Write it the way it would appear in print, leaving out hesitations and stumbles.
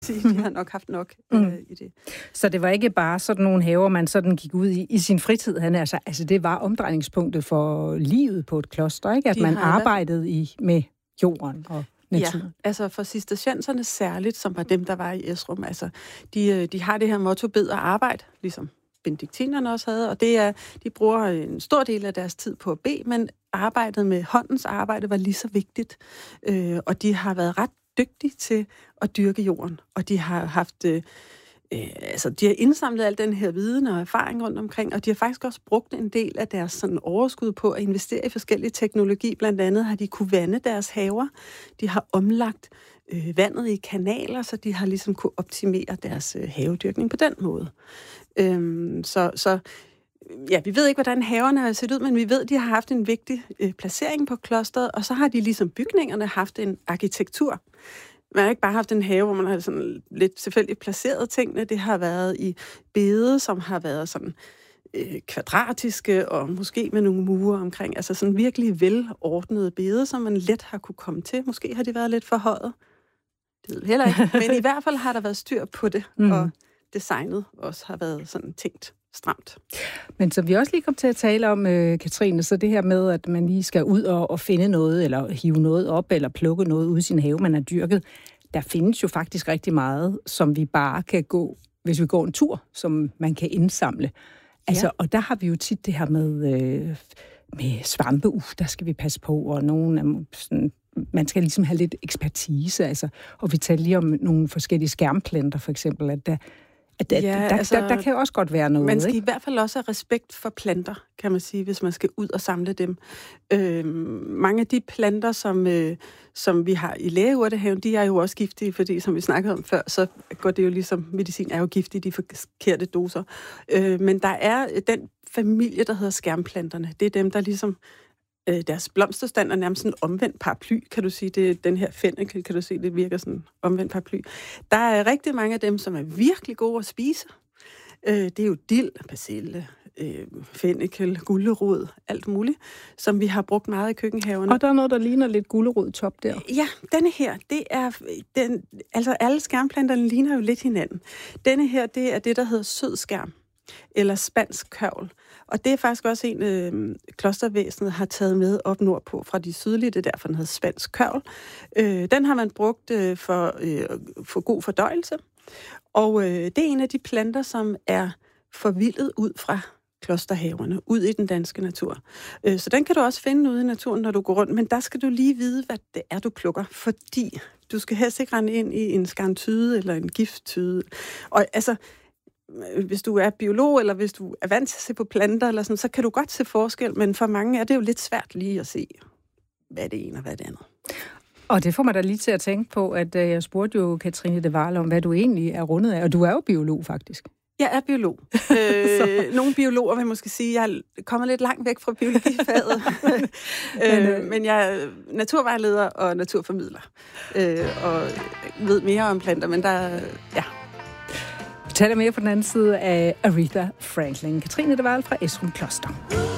De har nok haft nok i det. Så det var ikke bare sådan nogle haver, man sådan gik ud i sin fritid. Altså det var omdrejningspunktet for livet på et kloster, ikke? At man arbejdede med jorden og naturen. Ja, altså for cistercienserne særligt, som var dem, der var i Esrum. Altså, de har det her motto, bed og arbejde, ligesom benediktinerne også havde, og det er, de bruger en stor del af deres tid på at bede, men arbejdet med håndens arbejde var lige så vigtigt, og de har været ret dygtige til at dyrke jorden, og de har haft, de har indsamlet al den her viden og erfaring rundt omkring, og de har faktisk også brugt en del af deres sådan overskud på at investere i forskellige teknologi. Blandt andet har de kunne vande deres haver. De har omlagt vandet i kanaler, så de har ligesom kunne optimere deres havedyrkning på den måde. Vi ved ikke, hvordan haverne har set ud, men vi ved, at de har haft en vigtig placering på klosteret, og så har de ligesom bygningerne haft en arkitektur. Man har ikke bare haft en have, hvor man har sådan lidt tilfældigt placeret tingene. Det har været i bede, som har været sådan kvadratiske og måske med nogle mure omkring. Altså sådan virkelig velordnede bede, som man let har kunne komme til. Måske har de været lidt forhøjet. Det ved heller ikke. Men i hvert fald har der været styr på det, og designet også har været sådan tænkt stramt. Men som vi også lige kom til at tale om, Katrine, så det her med, at man lige skal ud og finde noget, eller hive noget op, eller plukke noget ud i sin have, man har dyrket. Der findes jo faktisk rigtig meget, som vi bare kan gå, hvis vi går en tur, som man kan indsamle. Altså, ja. Og der har vi jo tit det her med svampe. Der skal vi passe på, og nogen sådan, man skal ligesom have lidt ekspertise, altså. Og vi taler lige om nogle forskellige skærmplanter, for eksempel, at der kan jo også godt være noget. Man skal i hvert fald også have respekt for planter, kan man sige, hvis man skal ud og samle dem. Mange af de planter, som vi har i lægeurtehaven, de er jo også giftige, fordi som vi snakkede om før, så går det jo ligesom, medicin er jo giftig i de forkerte doser. Men der er den familie, der hedder skærmplanterne. Det er dem, der ligesom deres blomsterstand er nærmest sådan en omvendt paraply, kan du sige. Det er den her fennikel, kan du se, det virker sådan en omvendt paraply. Der er rigtig mange af dem, som er virkelig gode at spise. Det er jo dild, persille, fennikel, gulerod, alt muligt, som vi har brugt meget i køkkenhaverne. Og der er noget, der ligner lidt gulerodtop der. Ja, denne her, det er altså alle skærmplanterne ligner jo lidt hinanden. Denne her, det er det, der hedder sødskærm, eller spansk kørvel. Og det er faktisk også en, klostervæsenet har taget med op nordpå fra de sydlige, det er derfor, den hedder spansk kørvel. Den har man brugt for god fordøjelse. Og det er en af de planter, som er forvildet ud fra klosterhaverne, ud i den danske natur. Så den kan du også finde ude i naturen, når du går rundt, men der skal du lige vide, hvad det er, du plukker, fordi du skal helst ikke rende ind i en skarntyde eller en gifttyde. Og altså, hvis du er biolog, eller hvis du er vant til at se på planter, eller sådan, så kan du godt se forskel, men for mange er det jo lidt svært lige at se, hvad det ene og hvad det andet. Og det får mig da lige til at tænke på, at jeg spurgte jo Katrine de Waal om, hvad du egentlig er rundet af, og du er jo biolog faktisk. Jeg er biolog. Nogle biologer vil måske sige, at jeg kommer lidt langt væk fra biologifaget. Men jeg er naturvejleder og naturformidler. Og ved mere om planter, men ja. Vi taler mere på den anden side af Aretha Franklin. Katrine de Waal fra Esrum Kloster.